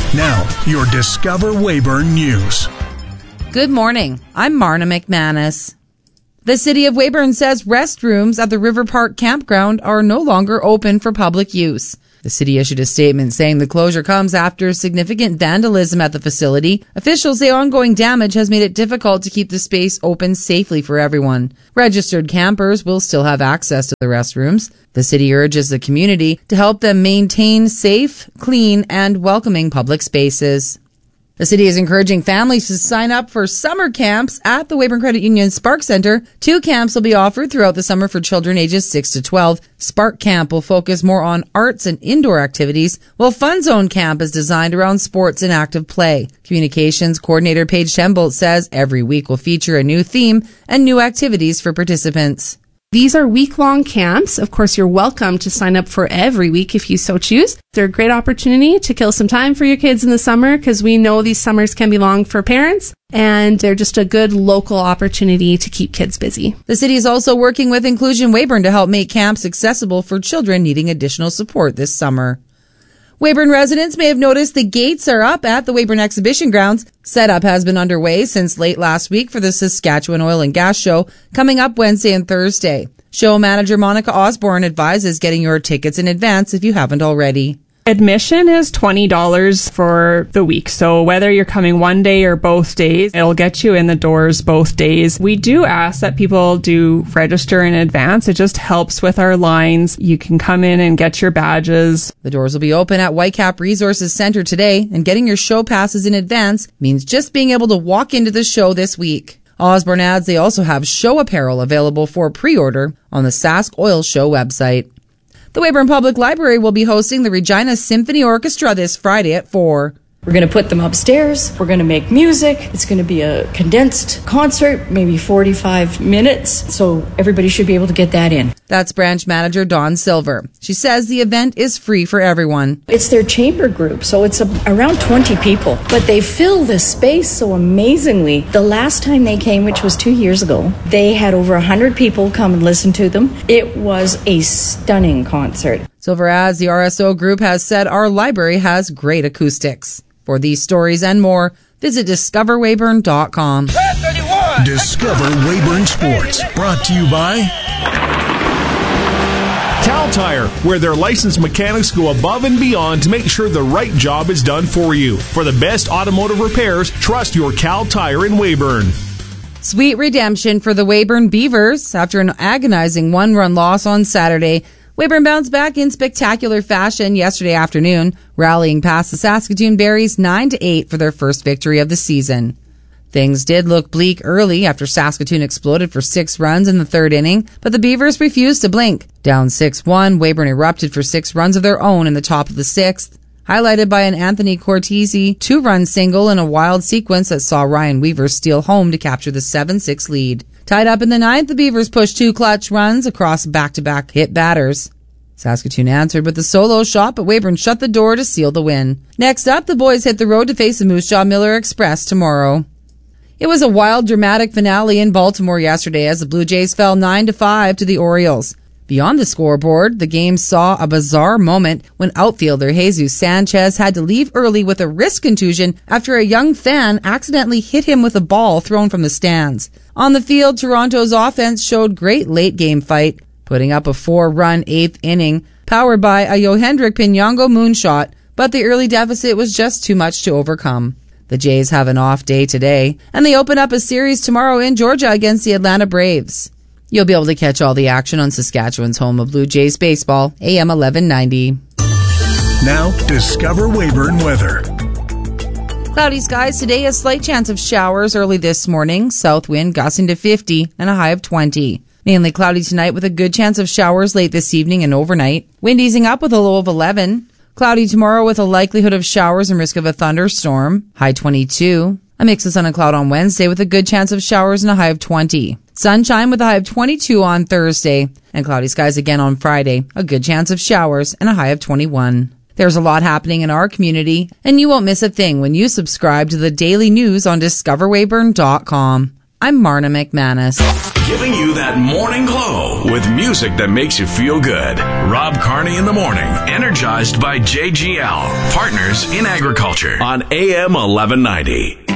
Now, your Discover Weyburn News. Good morning. I'm Marna McManus. The City of Weyburn says restrooms at the River Park Campground are no longer open for public use. The city issued a statement saying the closure comes after significant vandalism at the facility. Officials say ongoing damage has made it difficult to keep the space open safely for everyone. Registered campers will still have access to the restrooms. The city urges the community to help them maintain safe, clean, and welcoming public spaces. The city is encouraging families to sign up for summer camps at the Weyburn Credit Union Spark Center. 2 camps will be offered throughout the summer for children ages 6 to 12. Spark Camp will focus more on arts and indoor activities, while Fun Zone Camp is designed around sports and active play. Communications Coordinator Paige Tembolt says every week will feature a new theme and new activities for participants. These are week-long camps. Of course, you're welcome to sign up for every week if you so choose. They're a great opportunity to kill some time for your kids in the summer because we know these summers can be long for parents, and they're just a good local opportunity to keep kids busy. The city is also working with Inclusion Weyburn to help make camps accessible for children needing additional support this summer. Weyburn residents may have noticed the gates are up at the Weyburn Exhibition Grounds. Setup has been underway since late last week for the Saskatchewan Oil and Gas Show coming up Wednesday and Thursday. Show manager Monica Osborne advises getting your tickets in advance if you haven't already. Admission is $20 for the week. So whether you're coming one day or both days, it'll get you in the doors both days. We do ask that people do register in advance. It just helps with our lines. You can come in and get your badges. The doors will be open at Whitecap Resources Center today, and getting your show passes in advance means just being able to walk into the show this week. Osborne adds they also have show apparel available for pre-order on the Sask Oil Show website. The Weyburn Public Library will be hosting the Regina Symphony Orchestra this Friday at 4. We're going to put them upstairs. We're going to make music. It's going to be a condensed concert, maybe 45 minutes. So everybody should be able to get that in. That's branch manager Dawn Silver. She says the event is free for everyone. It's their chamber group, so it's around 20 people. But they fill this space so amazingly. The last time they came, which was 2 years ago, they had over 100 people come and listen to them. It was a stunning concert. Silver adds the RSO group has said our library has great acoustics. For these stories and more, visit discoverweyburn.com. Discover Weyburn Sports, brought to you by Cal Tire, where their licensed mechanics go above and beyond to make sure the right job is done for you. For the best automotive repairs, trust your Cal Tire in Weyburn. Sweet redemption for the Weyburn Beavers. After an agonizing 1-run loss on Saturday, Weyburn bounced back in spectacular fashion yesterday afternoon, rallying past the Saskatoon Berries 9-8 for their first victory of the season. Things did look bleak early after Saskatoon exploded for 6 runs in the third inning, but the Beavers refused to blink. Down 6-1, Weyburn erupted for 6 runs of their own in the top of the 6th, highlighted by an Anthony Cortese 2-run single in a wild sequence that saw Ryan Weaver steal home to capture the 7-6 lead. Tied up in the 9th, the Beavers pushed 2 clutch runs across back-to-back hit batters. Saskatoon answered with a solo shot, but Weyburn shut the door to seal the win. Next up, the boys hit the road to face the Moose Jaw Miller Express tomorrow. It was a wild, dramatic finale in Baltimore yesterday as the Blue Jays fell 9-5 to the Orioles. Beyond the scoreboard, the game saw a bizarre moment when outfielder Jesus Sanchez had to leave early with a wrist contusion after a young fan accidentally hit him with a ball thrown from the stands. On the field, Toronto's offense showed great late-game fight, putting up a 4-run 8th inning, powered by a Yohendrick Pinongo moonshot, but the early deficit was just too much to overcome. The Jays have an off day today, and they open up a series tomorrow in Georgia against the Atlanta Braves. You'll be able to catch all the action on Saskatchewan's home of Blue Jays baseball, AM 1190. Now, Discover Weyburn weather. Cloudy skies today, a slight chance of showers early this morning. South wind gusting to 50 and a high of 20. Mainly cloudy tonight with a good chance of showers late this evening and overnight. Wind easing up with a low of 11. Cloudy tomorrow with a likelihood of showers and risk of a thunderstorm. High 22. A mix of sun and cloud on Wednesday with a good chance of showers and a high of 20. Sunshine with a high of 22 on Thursday. And cloudy skies again on Friday. A good chance of showers and a high of 21. There's a lot happening in our community, and you won't miss a thing when you subscribe to the daily news on discoverweyburn.com. I'm Marna McManus. Giving you that morning glow with music that makes you feel good. Rob Carney in the morning, energized by JGL, partners in agriculture on AM 1190.